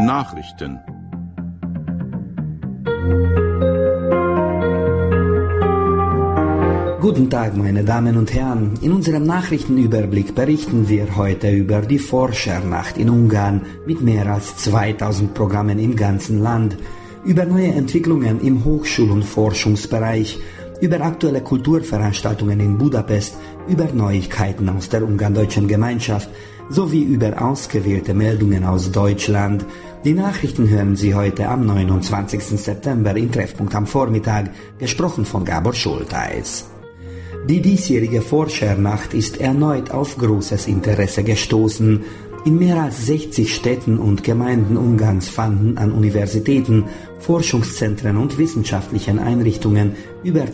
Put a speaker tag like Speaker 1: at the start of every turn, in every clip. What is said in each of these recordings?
Speaker 1: Nachrichten.
Speaker 2: Guten Tag, meine Damen und Herren. In unserem Nachrichtenüberblick berichten wir heute über die Forschernacht in Ungarn mit mehr als 2000 Programmen im ganzen Land, über neue Entwicklungen im Hochschul- und Forschungsbereich, über aktuelle Kulturveranstaltungen in Budapest, über Neuigkeiten aus der ungarn-deutschen Gemeinschaft sowie über ausgewählte Meldungen aus Deutschland. Die Nachrichten hören Sie heute am 29. September in Treffpunkt am Vormittag, gesprochen von Gábor Schultheis. Die diesjährige Forschernacht ist erneut auf großes Interesse gestoßen. In mehr als 60 Städten und Gemeinden Ungarns fanden an Universitäten, Forschungszentren und wissenschaftlichen Einrichtungen über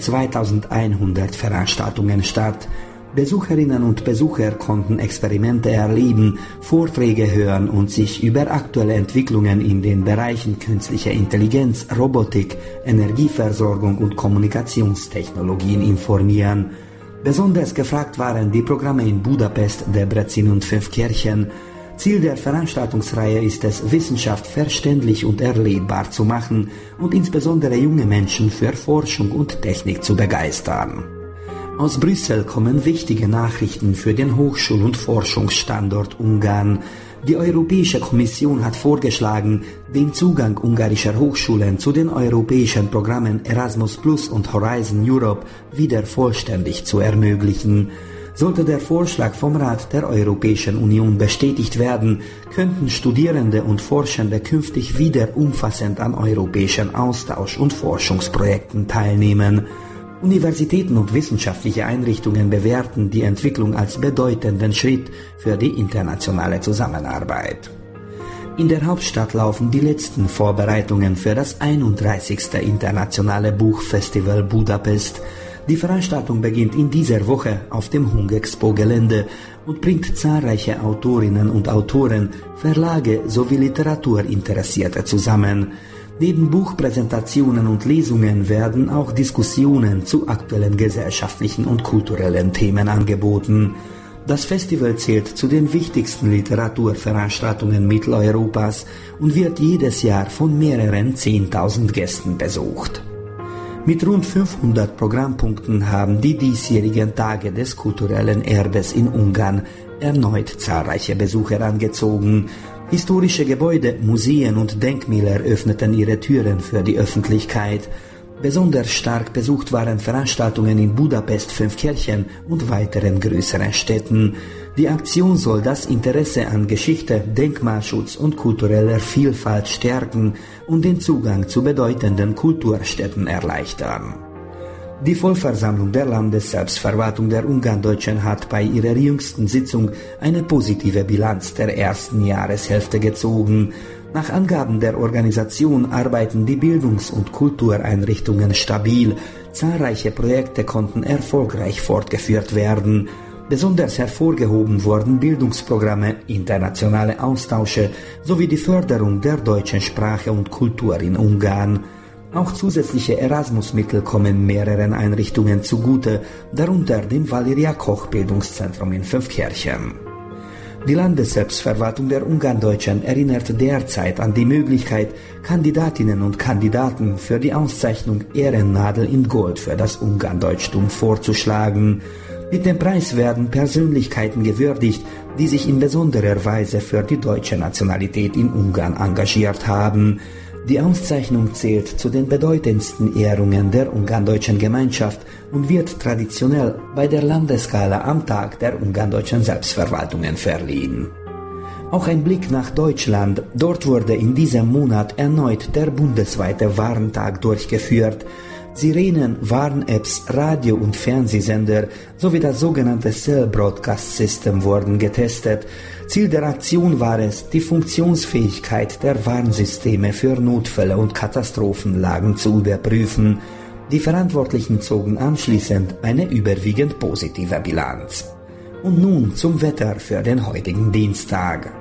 Speaker 2: 2100 Veranstaltungen statt. Besucherinnen und Besucher konnten Experimente erleben, Vorträge hören und sich über aktuelle Entwicklungen in den Bereichen künstliche Intelligenz, Robotik, Energieversorgung und Kommunikationstechnologien informieren. Besonders gefragt waren die Programme in Budapest, Debrecen und Fünfkirchen. Ziel der Veranstaltungsreihe ist es, Wissenschaft verständlich und erlebbar zu machen und insbesondere junge Menschen für Forschung und Technik zu begeistern. Aus Brüssel kommen wichtige Nachrichten für den Hochschul- und Forschungsstandort Ungarn. Die Europäische Kommission hat vorgeschlagen, den Zugang ungarischer Hochschulen zu den europäischen Programmen Erasmus Plus und Horizon Europe wieder vollständig zu ermöglichen. Sollte der Vorschlag vom Rat der Europäischen Union bestätigt werden, könnten Studierende und Forschende künftig wieder umfassend an europäischen Austausch- und Forschungsprojekten teilnehmen. Universitäten und wissenschaftliche Einrichtungen bewerten die Entwicklung als bedeutenden Schritt für die internationale Zusammenarbeit. In der Hauptstadt laufen die letzten Vorbereitungen für das 31. Internationale Buchfestival Budapest. Die Veranstaltung beginnt in dieser Woche auf dem Hungexpo-Gelände und bringt zahlreiche Autorinnen und Autoren, Verlage sowie Literaturinteressierte zusammen. Neben Buchpräsentationen und Lesungen werden auch Diskussionen zu aktuellen gesellschaftlichen und kulturellen Themen angeboten. Das Festival zählt zu den wichtigsten Literaturveranstaltungen Mitteleuropas und wird jedes Jahr von mehreren 10.000 Gästen besucht. Mit rund 500 Programmpunkten haben die diesjährigen Tage des kulturellen Erbes in Ungarn erneut zahlreiche Besucher angezogen. Historische Gebäude, Museen und Denkmäler öffneten ihre Türen für die Öffentlichkeit. Besonders stark besucht waren Veranstaltungen in Budapest, Fünfkirchen und weiteren größeren Städten. Die Aktion soll das Interesse an Geschichte, Denkmalschutz und kultureller Vielfalt stärken und den Zugang zu bedeutenden Kulturstätten erleichtern. Die Vollversammlung der Landesselbstverwaltung der Ungarn-Deutschen hat bei ihrer jüngsten Sitzung eine positive Bilanz der ersten Jahreshälfte gezogen. Nach Angaben der Organisation arbeiten die Bildungs- und Kultureinrichtungen stabil. Zahlreiche Projekte konnten erfolgreich fortgeführt werden. Besonders hervorgehoben wurden Bildungsprogramme, internationale Austausche sowie die Förderung der deutschen Sprache und Kultur in Ungarn. Auch zusätzliche Erasmus-Mittel kommen mehreren Einrichtungen zugute, darunter dem Valeria-Koch-Bildungszentrum in Fünfkirchen. Die Landesselbstverwaltung der Ungarn-Deutschen erinnert derzeit an die Möglichkeit, Kandidatinnen und Kandidaten für die Auszeichnung Ehrennadel in Gold für das Ungarndeutschtum vorzuschlagen. Mit dem Preis werden Persönlichkeiten gewürdigt, die sich in besonderer Weise für die deutsche Nationalität in Ungarn engagiert haben. Die Auszeichnung zählt zu den bedeutendsten Ehrungen der ungarn-deutschen Gemeinschaft und wird traditionell bei der Landesgala am Tag der ungarn-deutschen Selbstverwaltungen verliehen. Auch ein Blick nach Deutschland. Dort wurde in diesem Monat erneut der bundesweite Warntag durchgeführt. Sirenen, Warn-Apps, Radio- und Fernsehsender sowie das sogenannte Cell Broadcast System wurden getestet. Ziel der Aktion war es, die Funktionsfähigkeit der Warnsysteme für Notfälle und Katastrophenlagen zu überprüfen. Die Verantwortlichen zogen anschließend eine überwiegend positive Bilanz. Und nun zum Wetter für den heutigen Dienstag.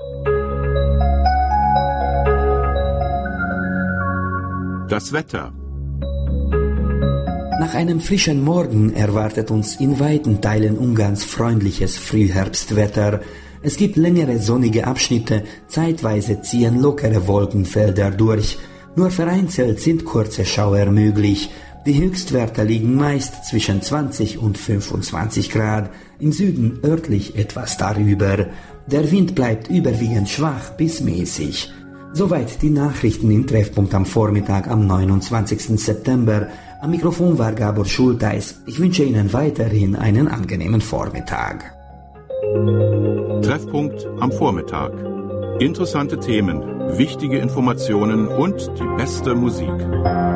Speaker 1: Das Wetter.
Speaker 2: Nach einem frischen Morgen erwartet uns in weiten Teilen Ungarns freundliches Frühherbstwetter. Es gibt längere sonnige Abschnitte, zeitweise ziehen lockere Wolkenfelder durch. Nur vereinzelt sind kurze Schauer möglich. Die Höchstwerte liegen meist zwischen 20 und 25 Grad, im Süden örtlich etwas darüber. Der Wind bleibt überwiegend schwach bis mäßig. Soweit die Nachrichten im Treffpunkt am Vormittag am 29. September. Am Mikrofon war Gabor Schulteis. Ich wünsche Ihnen weiterhin einen angenehmen Vormittag.
Speaker 1: Treffpunkt am Vormittag. Interessante Themen, wichtige Informationen und die beste Musik.